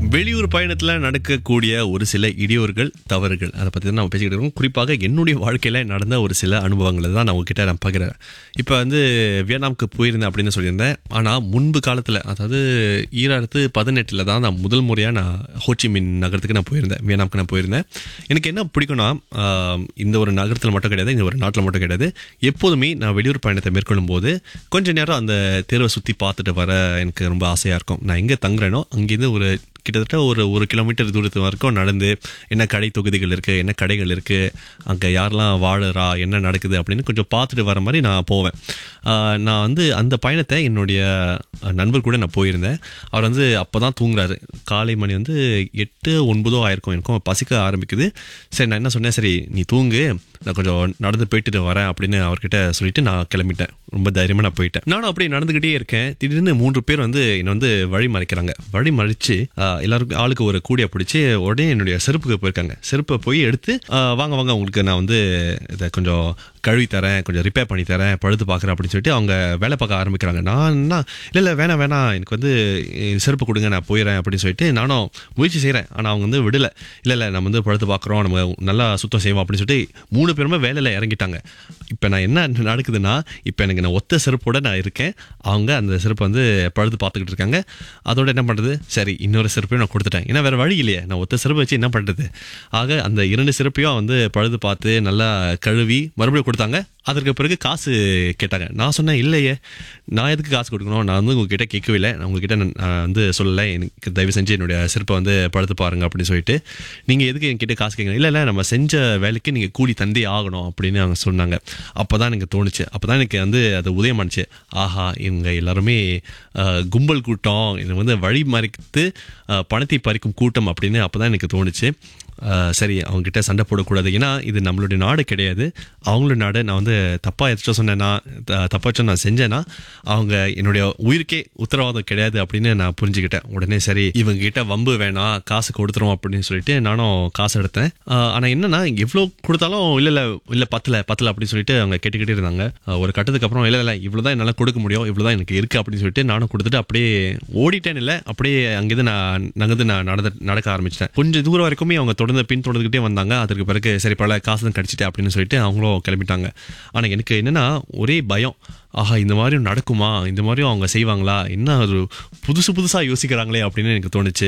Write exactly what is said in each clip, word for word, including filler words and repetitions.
வெளியூர் பயணத்துல நடக்கக்கூடிய ஒரு சில இடையூறுகள், தவறுகள், அதை பத்தி தான் நம்ம பேசிக்கிட்டு இருக்கோம். குறிப்பாக என்னுடைய வாழ்க்கையில நடந்த ஒரு சில அனுபவங்களை தான் நான் உங்ககிட்ட நான் பகிர்றேன். இப்போ வந்து வியட்நாமுக்கு போயிருந்தேன் அப்படின்னு சொல்லியிருந்தேன். ஆனால் முன்பு காலத்தில், அதாவது ஈராயிரத்து பதினெட்டில் தான் நான் முதல் முறையாக நான் ஹோச்சிமின் நகரத்துக்கு நான் போயிருந்தேன். வியட்நாமுக்கு நான் போயிருந்தேன். எனக்கு என்ன பிடிக்கும்னா, இந்த ஒரு நகரத்தில் மட்டும் கிடையாது, இந்த ஒரு நாட்டில் மட்டும் கிடையாது, எப்போதுமே நான் வெளியூர் பயணத்தை மேற்கொள்ளும் போது கொஞ்ச நேரம் அந்த தேர்வை சுற்றி பார்த்துட்டு வர எனக்கு ரொம்ப ஆசையாக இருக்கும். நான் எங்கே தங்குறேனோ அங்கேருந்து ஒரு கிட்டத்தட்ட ஒரு ஒரு கிலோமீட்டர் தூரத்து வரைக்கும் நடந்து என்ன கடை தொகுதிகள் இருக்குது, என்ன கடைகள் இருக்குது, அங்கே யாரெல்லாம் வாழுறா, என்ன நடக்குது அப்படின்னு கொஞ்சம் பார்த்துட்டு வர மாதிரி நான் போவேன். நான் வந்து அந்த பயணத்தை என்னுடைய நண்பர் கூட நான் போயிருந்தேன். அவர் வந்து அப்போ தான் தூங்குறாரு. காலை மணி வந்து எட்டு ஒன்பதோ ஆயிருக்கும். எனக்கும் பசிக்க ஆரம்பிக்குது. சரி, நான் என்ன சொன்னேன், சரி நீ தூங்கு, நான் கொஞ்சம் நடந்து போயிட்டு வரேன் அப்படின்னு அவர்கிட்ட சொல்லிட்டு நான் கிளம்பிட்டேன். ரொம்ப தைரியமாக நான் போயிட்டேன். நானும் அப்படியே நடந்துக்கிட்டே இருக்கேன். திடீர்னு மூன்று பேர் வந்து என்னை வந்து வழி மறைக்கிறாங்க. வழி மறைச்சு எல்லாருக்கும் ஆளுக்கு ஒரு கூடிய பிடிச்சி உடனே என்னுடைய செருப்புக்கு போயிருக்காங்க. செருப்பை போய் எடுத்து வாங்க வாங்க உங்களுக்கு நான் வந்து இதை கொஞ்சம் கழுவி தரேன், கொஞ்சம் ரிப்பேர் பண்ணி தரேன், பழுது பார்க்குறேன் அப்படின்னு சொல்லிட்டு அவங்க வேலை பார்க்க ஆரம்பிக்கிறாங்க. நான் என்ன, இல்லை இல்லை வேணாம் வேணாம், எனக்கு வந்து செருப்பு கொடுங்க, நான் போயிடறேன் அப்படின்னு சொல்லிட்டு நானும் முயற்சி செய்கிறேன். ஆனால் அவங்க வந்து விடலை. இல்லை இல்லை நம்ம வந்து பழுது பார்க்குறோம், நம்ம நல்லா சுத்தம் செய்வோம் அப்படின்னு சொல்லிட்டு மூணு பேருமே வேலையில் இறங்கிட்டாங்க. இப்போ நான் என்ன நடக்குதுன்னா, இப்போ எனக்கு நான் ஒத்த செருப்போட நான் இருக்கேன், அவங்க அந்த செருப்பை வந்து பழுது பார்த்துக்கிட்டு இருக்காங்க. அதோட என்ன பண்ணுறது, சரி இன்னொரு செருப்பையும் நான் கொடுத்துட்டேன். ஏன்னா வேறு வழி இல்லையே, நான் ஒத்த செருப்பை வச்சு என்ன பண்ணுறது. ஆக அந்த இரண்டு செருப்பையும் வந்து பழுது பார்த்து நல்லா கழுவி மறுபடியும் கொடுத்தாங்க. அதற்கு பிறகு காசு கேட்டாங்க. நான் சொன்னேன், இல்லையே நான் எதுக்கு காசு கொடுக்கணும், நான் வந்து உங்ககிட்ட கேட்கவே இல்லை, நான் உங்ககிட்ட நான் வந்து சொல்லலை, எனக்கு தயவு செஞ்சு என்னுடைய செருப்பை வந்து பழுத்து பாருங்க அப்படின்னு சொல்லிட்டு. நீங்கள் எதுக்கு என்கிட்ட காசு கேட்கணும், இல்லை இல்லை நம்ம செஞ்ச வேலைக்கு நீங்கள் கூலி தந்தே ஆகணும் அப்படின்னு அவங்க சொன்னாங்க. அப்போ தான் எனக்கு தோணுச்சு, அப்போ தான் எனக்கு வந்து அது உதயமானுச்சு. ஆஹா, இவங்க எல்லாருமே கும்பல் கூட்டம், இது வந்து வழி மறைத்து பணத்தை பறிக்கும் கூட்டம் அப்படின்னு அப்போ தான் எனக்கு தோணுச்சு. சரி, அவங்ககிட்ட சண்டை போடக்கூடாது, ஏன்னா இது நம்மளுடைய நாடு கிடையாது, அவங்களோட நாடு. நான் வந்து தப்பாக ஏதாச்சும் சொன்னேன்னா, தப்பாச்சும் நான் செஞ்சேன்னா அவங்க என்னுடைய உயிருக்கே உத்தரவாதம் கிடையாது அப்படின்னு நான் புரிஞ்சுக்கிட்டேன். உடனே சரி இவங்க கிட்ட வம்பு வேணாம், காசு கொடுத்துரும் அப்படின்னு சொல்லிட்டு நானும் காசு எடுத்தேன். ஆனால் என்னன்னா, எவ்வளோ கொடுத்தாலும் இல்லை இல்லை இல்லை பத்தல பத்தல அப்படின்னு சொல்லிட்டு அவங்க கேட்டுக்கிட்டே இருந்தாங்க. ஒரு கட்டத்துக்கு அப்புறம் இல்லை இல்லை இவ்வளோதான் என்னால் கொடுக்க முடியும், இவ்வளோதான் எனக்கு இருக்குது அப்படின்னு சொல்லிட்டு நானும் கொடுத்துட்டு அப்படியே ஓடிட்டேன். இல்லை அப்படியே அங்கேருந்து நான் நகர்ந்து நான் நடந்த நடக்க ஆரம்பிச்சிட்டேன். கொஞ்சம் தூரம் வரைக்குமே அவங்க தொடர்ந்து பின் தொடர்ந்துகிட்டே வந்தாங்க. அதற்கு பிறகு சரி பல காசு தான் கடிச்சிட்டேன் அப்படின்னு சொல்லிட்டு அவங்களும் கிளம்பிட்டாங்க. ஆனால் எனக்கு என்னன்னா ஒரே பயம், ஆஹா இந்த மாதிரியும் நடக்குமா, இந்த மாதிரியும் அவங்க செய்வாங்களா, என்ன ஒரு புதுசு புதுசாக யோசிக்கிறாங்களே அப்படின்னு எனக்கு தோணுச்சு.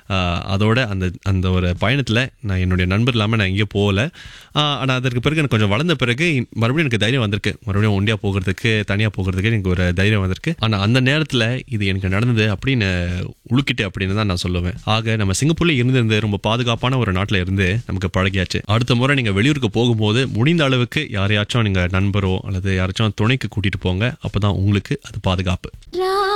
அதோட அந்த அந்த ஒரு பயணத்தில் நான் என்னுடைய நண்பர் இல்லாமல் நான் எங்கேயும் போகலை. ஆனால் அதற்கு பிறகு எனக்கு கொஞ்சம் வளர்ந்த பிறகு மறுபடியும் எனக்கு தைரியம் வந்திருக்கு, மறுபடியும் ஒண்டியாக போகிறதுக்கு, தனியாக போகிறதுக்கு எனக்கு ஒரு தைரியம் வந்திருக்கு. ஆனால் அந்த நேரத்தில் இது எனக்கு நடந்தது அப்படின்னு உழுக்கிட்டு அப்படின்னு தான் நான் சொல்லுவேன். ஆக நம்ம சிங்கப்பூர்ல இருந்து ரொம்ப பாதுகாப்பான ஒரு நாட்டில் இருந்து நமக்கு பழகியாச்சு. அடுத்த முறை நீங்கள் வெளியூருக்கு போகும்போது முடிந்த அளவுக்கு யாரையாச்சும் நீங்கள் நண்பரோ அல்லது யாராச்சும் துணைக்கு கூட்டிகிட்டு போங்க. அப்பதான் உங்களுக்கு அது பாதுகாப்பு.